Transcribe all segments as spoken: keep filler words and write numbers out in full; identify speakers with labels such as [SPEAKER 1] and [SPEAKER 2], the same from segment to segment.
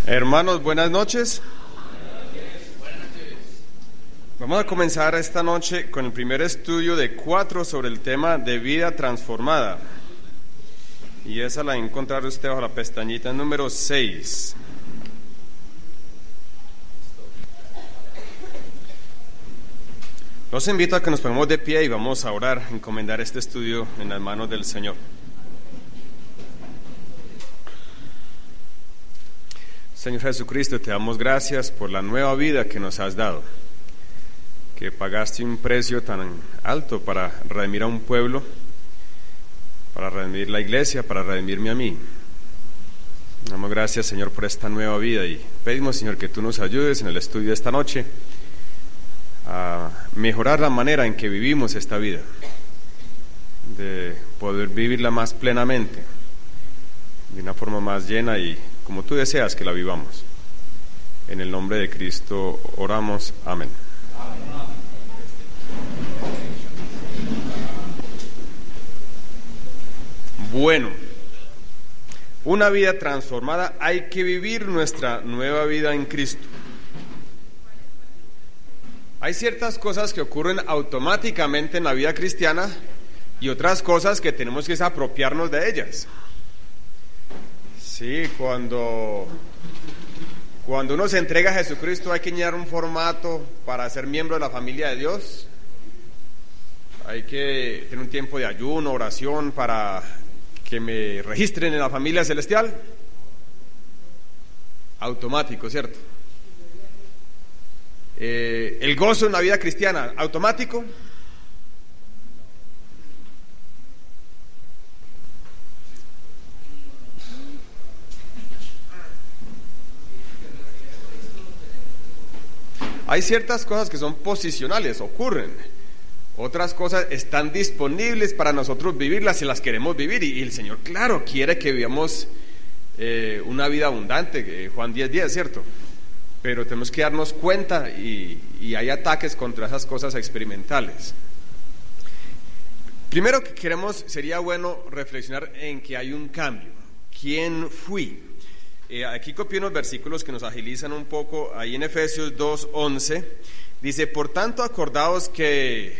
[SPEAKER 1] Hermanos, buenas noches. Vamos a comenzar esta noche con el primer estudio de cuatro sobre el tema de vida transformada. Y esa la encontrará usted bajo la pestañita número seis. Los invito a que nos pongamos de pie y vamos a orar, encomendar este estudio en las manos del Señor. Señor Jesucristo, te damos gracias por la nueva vida que nos has dado, que pagaste un precio tan alto para redimir a un pueblo, para redimir la iglesia, para redimirme a mí. Damos gracias, Señor, por esta nueva vida y pedimos, Señor, que tú nos ayudes en el estudio de esta noche a mejorar la manera en que vivimos esta vida, de poder vivirla más plenamente, de una forma más llena y como tú deseas que la vivamos. En el nombre de Cristo oramos. Amén. Bueno, una vida transformada, hay que vivir nuestra nueva vida en Cristo. Hay ciertas cosas que ocurren automáticamente en la vida cristiana y otras cosas que tenemos que apropiarnos de ellas. Sí, cuando, cuando uno se entrega a Jesucristo hay que llenar un formato para ser miembro de la familia de Dios. Hay que tener un tiempo de ayuno, oración para que me registren en la familia celestial. Automático, ¿cierto? Eh, el gozo en la vida cristiana, automático. Hay ciertas cosas que son posicionales, ocurren. Otras cosas están disponibles para nosotros vivirlas si las queremos vivir. Y el Señor, claro, quiere que vivamos eh, una vida abundante, eh, Juan diez diez, ¿cierto? Pero tenemos que darnos cuenta y, y hay ataques contra esas cosas experimentales. Primero que queremos, sería bueno reflexionar en que hay un cambio. ¿Quién fui? Eh, aquí copié unos versículos que nos agilizan un poco. Ahí en Efesios dos once dice: por tanto acordaos que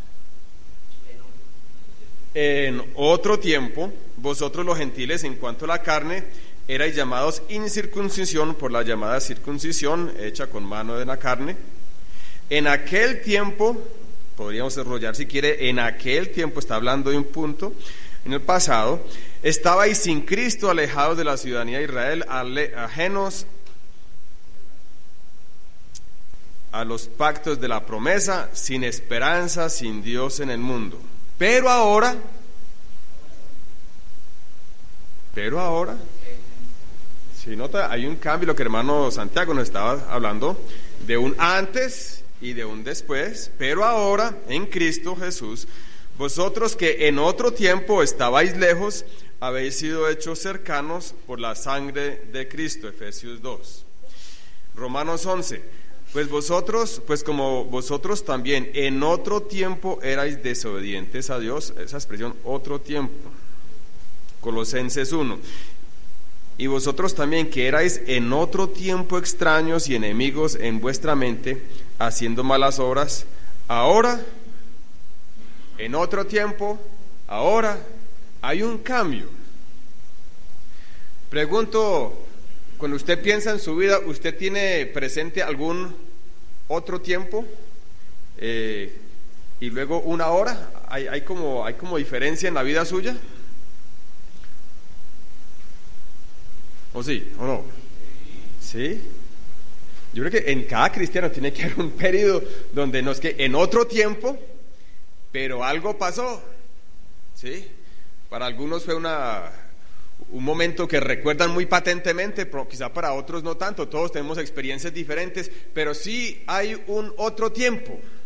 [SPEAKER 1] en otro tiempo vosotros los gentiles en cuanto a la carne erais llamados incircuncisión por la llamada circuncisión hecha con mano de la carne. En aquel tiempo, podríamos desarrollar si quiere, en aquel tiempo está hablando de un punto en el pasado, estabais sin Cristo, alejados de la ciudadanía de Israel, ale, ajenos a los pactos de la promesa, sin esperanza, sin Dios en el mundo. Pero ahora, pero ahora, si nota, hay un cambio, lo que el hermano Santiago nos estaba hablando, de un antes y de un después. Pero ahora, en Cristo Jesús, vosotros que en otro tiempo estabais lejos, habéis sido hechos cercanos por la sangre de Cristo. Efesios dos. Romanos once. Pues vosotros, pues como vosotros también en otro tiempo erais desobedientes a Dios, esa expresión otro tiempo. Colosenses uno. Y vosotros también que erais en otro tiempo extraños y enemigos en vuestra mente, haciendo malas obras, ahora, en otro tiempo, ahora, hay un cambio. Pregunto, cuando usted piensa en su vida, ¿usted tiene presente algún otro tiempo? Eh, y luego una hora, ¿hay, hay, como, ¿hay como diferencia en la vida suya? ¿O sí? ¿O no? ¿Sí? Yo creo que en cada cristiano tiene que haber un periodo donde no es que en otro tiempo, pero algo pasó, ¿sí? Para algunos fue una, un momento que recuerdan muy patentemente, pero quizá para otros no tanto. Todos tenemos experiencias diferentes, pero sí hay un otro tiempo.